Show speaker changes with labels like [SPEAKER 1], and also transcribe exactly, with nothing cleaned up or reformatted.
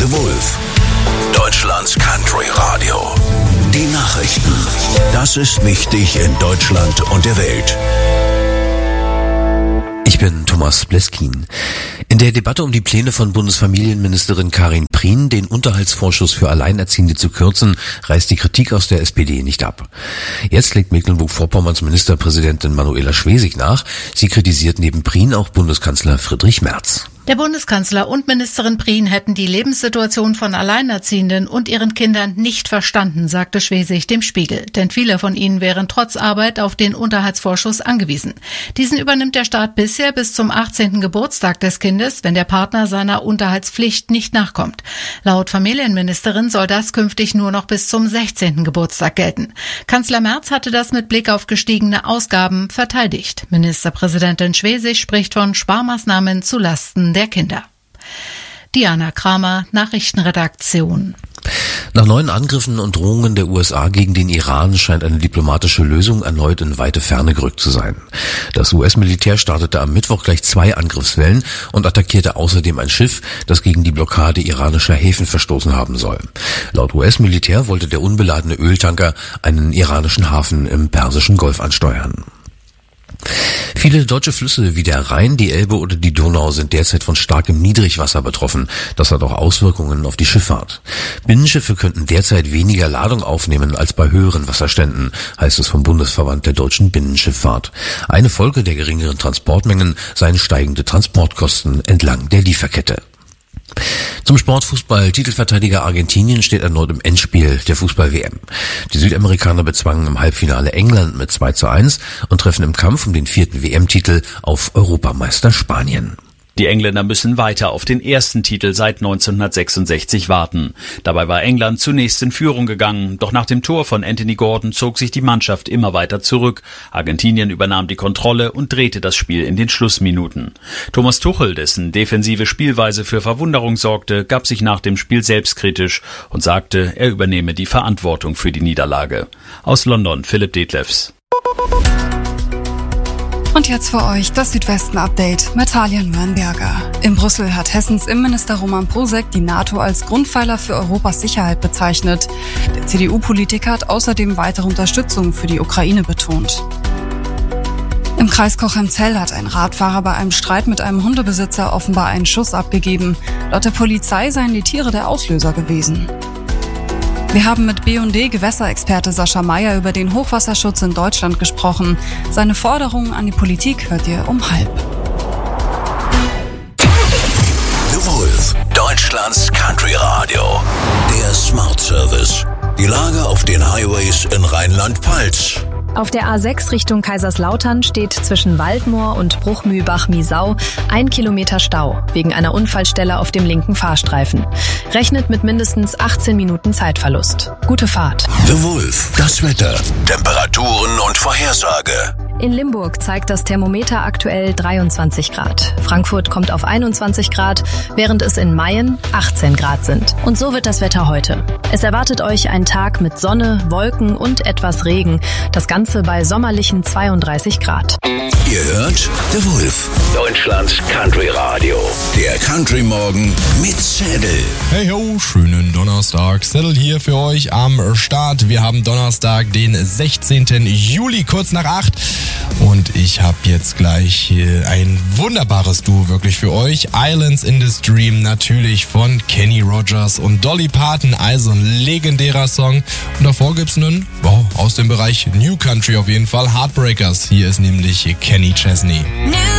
[SPEAKER 1] The Wolf, Deutschlands Country Radio. Die Nachrichten. Das ist wichtig in Deutschland und der Welt.
[SPEAKER 2] Ich bin Thomas Bleskin. In der Debatte um die Pläne von Bundesfamilienministerin Karin Prien, den Unterhaltsvorschuss für Alleinerziehende zu kürzen, reißt die Kritik aus der S P D nicht ab. Jetzt legt Mecklenburg-Vorpommerns Ministerpräsidentin Manuela Schwesig nach. Sie kritisiert neben Prien auch Bundeskanzler Friedrich Merz.
[SPEAKER 3] Der Bundeskanzler und Ministerin Prien hätten die Lebenssituation von Alleinerziehenden und ihren Kindern nicht verstanden, sagte Schwesig dem Spiegel. Denn viele von ihnen wären trotz Arbeit auf den Unterhaltsvorschuss angewiesen. Diesen übernimmt der Staat bisher bis zum achtzehnten Geburtstag des Kindes, wenn der Partner seiner Unterhaltspflicht nicht nachkommt. Laut Familienministerin soll das künftig nur noch bis zum sechzehnten Geburtstag gelten. Kanzler Merz hatte das mit Blick auf gestiegene Ausgaben verteidigt. Ministerpräsidentin Schwesig spricht von Sparmaßnahmen zulasten der Kinder. Diana Kramer, Nachrichtenredaktion.
[SPEAKER 2] Nach neuen Angriffen und Drohungen der U S A gegen den Iran scheint eine diplomatische Lösung erneut in weite Ferne gerückt zu sein. Das U S-Militär startete am Mittwoch gleich zwei Angriffswellen und attackierte außerdem ein Schiff, das gegen die Blockade iranischer Häfen verstoßen haben soll. Laut U S-Militär wollte der unbeladene Öltanker einen iranischen Hafen im Persischen Golf ansteuern. Viele deutsche Flüsse wie der Rhein, die Elbe oder die Donau sind derzeit von starkem Niedrigwasser betroffen. Das hat auch Auswirkungen auf die Schifffahrt. Binnenschiffe könnten derzeit weniger Ladung aufnehmen als bei höheren Wasserständen, heißt es vom Bundesverband der deutschen Binnenschifffahrt. Eine Folge der geringeren Transportmengen seien steigende Transportkosten entlang der Lieferkette. Zum Sportfußball. Titelverteidiger Argentinien steht erneut im Endspiel der Fußball-W M. Die Südamerikaner bezwangen im Halbfinale England mit zwei zu eins und treffen im Kampf um den vierten W M-Titel auf Europameister Spanien.
[SPEAKER 4] Die Engländer müssen weiter auf den ersten Titel seit neunzehnhundertsechsundsechzig warten. Dabei war England zunächst in Führung gegangen, doch nach dem Tor von Anthony Gordon zog sich die Mannschaft immer weiter zurück. Argentinien übernahm die Kontrolle und drehte das Spiel in den Schlussminuten. Thomas Tuchel, dessen defensive Spielweise für Verwunderung sorgte, gab sich nach dem Spiel selbstkritisch und sagte, er übernehme die Verantwortung für die Niederlage. Aus London, Philipp Detlefs.
[SPEAKER 5] Und jetzt für euch das Südwesten-Update mit Talia Nürnberger. In Brüssel hat Hessens Innenminister Roman Posek die NATO als Grundpfeiler für Europas Sicherheit bezeichnet. Der C D U-Politiker hat außerdem weitere Unterstützung für die Ukraine betont. Im Kreis Cochem-Zell hat ein Radfahrer bei einem Streit mit einem Hundebesitzer offenbar einen Schuss abgegeben. Laut der Polizei seien die Tiere der Auslöser gewesen. Wir haben mit B und D-Gewässerexperte Sascha Meyer über den Hochwasserschutz in Deutschland gesprochen. Seine Forderungen an die Politik hört ihr um halb.
[SPEAKER 1] The Wolf, Deutschlands Country Radio. Der Smart Service. Die Lage auf den Highways in Rheinland-Pfalz.
[SPEAKER 6] Auf der A sechs Richtung Kaiserslautern steht zwischen Waldmoor und Bruchmühlbach-Miesau ein Kilometer Stau wegen einer Unfallstelle auf dem linken Fahrstreifen. Rechnet mit mindestens achtzehn Minuten Zeitverlust. Gute Fahrt.
[SPEAKER 1] The Wolf, das Wetter, Temperaturen und Vorhersage.
[SPEAKER 6] In Limburg zeigt das Thermometer aktuell dreiundzwanzig Grad. Frankfurt kommt auf einundzwanzig Grad, während es in Mayen achtzehn Grad sind. Und so wird das Wetter heute. Es erwartet euch ein Tag mit Sonne, Wolken und etwas Regen. Das Ganze bei sommerlichen zweiunddreißig Grad.
[SPEAKER 1] Ihr hört The Wolf, Deutschlands Country Radio. Der Country Morgen mit Zettel.
[SPEAKER 7] Hey ho, schönen Donnerstag. Zettel hier für euch am Start. Wir haben Donnerstag, den sechzehnten Juli, kurz nach acht. Und ich habe jetzt gleich ein wunderbares Duo wirklich für euch. Islands in the Stream, natürlich von Kenny Rogers und Dolly Parton. Also ein legendärer Song. Und davor gibt's einen, wow, aus dem Bereich New Country auf jeden Fall, Heartbreakers. Hier ist nämlich Kenny Chesney.